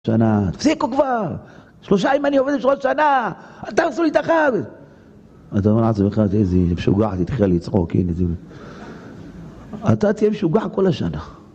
שנה, תפסיקו כבר, 3 ימים אני עובד 3 שנה, אל תרסו לי את החג. אתה אומר לעצמך, איזה משוגע, תתחיל לצחוק, הנה זה. אתה תהיה משוגע כל השנה.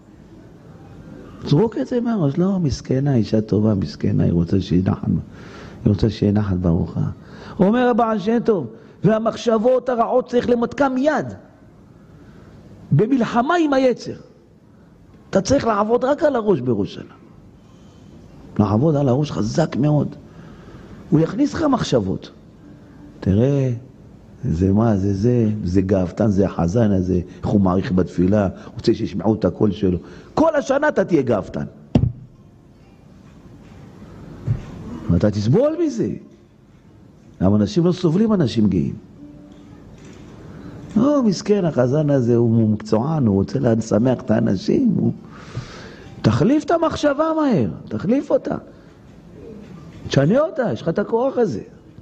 זרוק את זה מהראש, לא, מסכנה, אישה טובה, מסכנה, היא רוצה שיהיה נחת ברוחה. אומר הבעל שם טוב, והמחשבות הרעות צריך למתקם מיד. במלחמה עם היצר. אתה צריך לעבוד רק על הראש בראש שנה. לעבוד על הראש חזק מאוד. הוא יכניס לך מחשבות. תראה, זה מה, זה גאוותן, זה החזן הזה, איך הוא מעריך בתפילה, רוצה שישמעו את הקול שלו. כל השנה אתה תהיה גאוותן. ואתה תסבול מזה. אבל אנשים לא סובלים אנשים גאים. לא, מסכן, החזן הזה הוא מקצוען, הוא רוצה לשמח את האנשים, תחליף את המחשבה מהר, תחליף אותה. תשנה אותה, יש לך את הכוח הזה.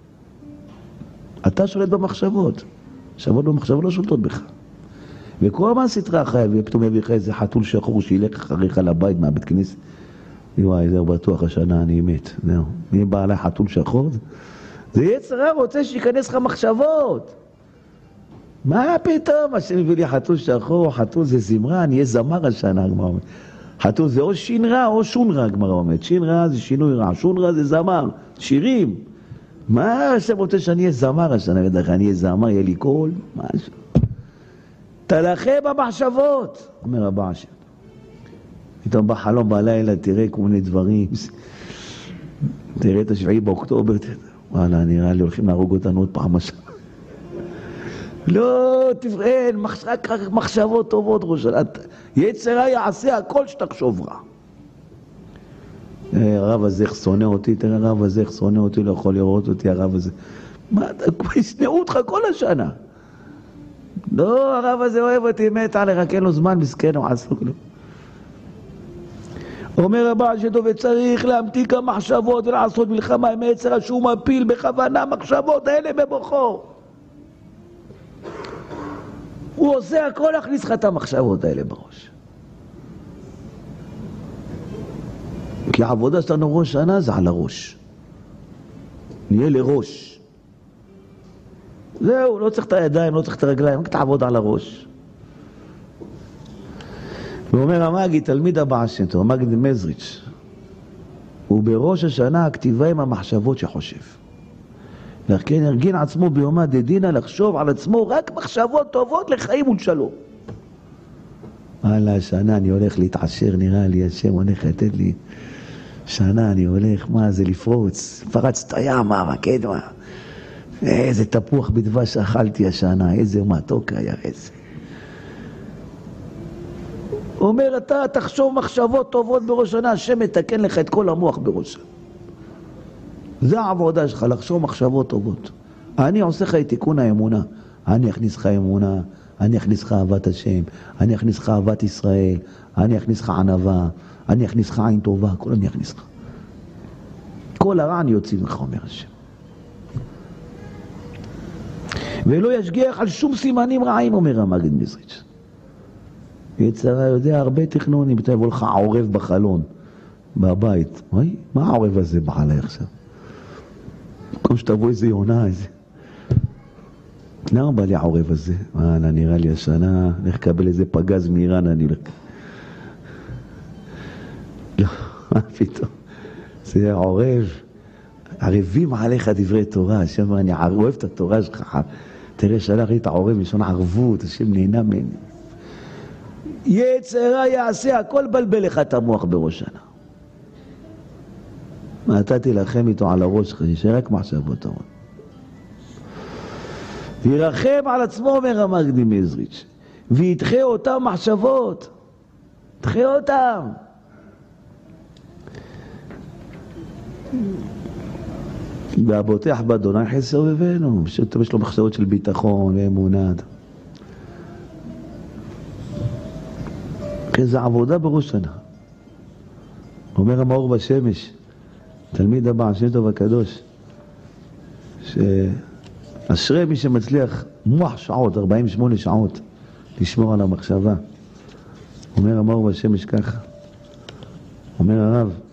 אתה שולט במחשבות. מחשבות לא שולטות בך. וכל הזמן סתרה אחרי, ופתאום יביא לך איזה חתול שחור שילך אחריך לבית מהבית כנסת. וואי, זהו בטוח השנה אני מת. זהו. מי בא עליי חתול שחור? זה יצר רע, רוצה שיכנס לך מחשבות. מה פתאום? השם הביא לי חתול שחור, חתול זה זמרה, אני אהיה זמר השנה, הגמרא אומרת. חתול זה או שין רע או שון רע, הגמרא אומרת. שין רע זה שינוי רע, שון רע זה זמר, שירים. מה השם רוצה שאני אהיה זמר השנה? בדרך אני אהיה זמר, יהיה לי קול, משהו. תלחם במחשבות, אומר הבא השם. פתאום בחלום בלילה תראה כל מיני דברים. תראה את 7 באוקטובר, וואלה, נראה לי הולכים להרוג אותנו עוד פעם השנה. לא, אין, רק מחשבות טובות ראש. יצרה יעשה הכל שתחשוב רע. הרב הזה איך שונא אותי, תראה הרב הזה איך שונא אותי, לא יכול לראות אותי הרב הזה. מה, ישנאו אותך כל השנה. לא, הרב הזה אוהב אותי, מת עליך, כן לו זמן, מסכן, הוא עסוק לו. אומר הבעל שם טוב, וצריך להמתיק המחשבות ולעשות מלחמה עם יצר שהוא מפיל בכוונה מחשבות האלה במוחו. הוא עושה הכל להכניס לך את המחשבות האלה בראש. כי העבודה שלנו ראש שנה זה על הראש. נהיה לראש. זהו, לא צריך את הידיים, לא צריך את הרגליים, רק תעבוד על הראש. ואומר המגיד, תלמיד הבעל שם טוב, המגיד מזריץ', ובראש השנה הכתיבה עם המחשבות שחושב. לכן ארגין עצמו ביומא דדינא לחשוב על עצמו רק מחשבות טובות לחיים ולשלום. וואלה, שנה אני הולך להתעשר, נראה לי, השם הולך לתת לי. שנה אני הולך, מה זה לפרוץ? פרץ את הים, הקדמה. איזה תפוח בדבש אכלתי השנה, איזה מתוק היה איזה. אומר, אתה תחשוב מחשבות טובות בראש שנה, השם מתקן לך את כל המוח בראש שנה. זה העבודה שלך, לחשוב מחשבות טובות. אני עושה לך את תיקון האמונה. אני אכניס לך אמונה, אני אכניס לך אהבת השם, אני אכניס לך אהבת ישראל, אני אכניס לך ענווה, אני אכניס לך עין טובה, כל אני אכניס לך. כל הרע אני יוציא ממך, אומר השם. ולא ישגיח על שום סימנים רעים, אומר המגיד מזריץ'. יצרה יודע הרבה תכנונים, תבוא לך עורב בחלון, בבית. מה העורב הזה בא עליי עכשיו? במקום שתבוא איזה יונה, איזה... למה בא לי העורב הזה? וואלה, נראה לי השנה, איך לקבל איזה פגז מאיראן, אני הולך... לא, מה פתאום? זה עורב, ערבים עליך דברי תורה, השם, אני אוהב את התורה שלך, תראה שלח לי את העורב, משון ערבות, השם נהנה ממני. יצרה יעשה, הכל בלבל לך את המוח בראש שנה. מה אתה תלחם איתו על הראש שלך, שרק מחשבות טובות. וירחם על עצמו, אומר המגיד מזריץ', וידחה אותם מחשבות, דחה אותם. והבוטח באדוני חסר אויבינו, יש לו מחשבות של ביטחון ואמונה. זה עבודה בראש שנה. אומר המאור בשמש, תלמיד הבעל שם טוב הקדוש, שאשרי מי שמצליח מוח שעות, 48 שעות, לשמור על המחשבה. אומר המאור בשמש ככה, אומר הרב,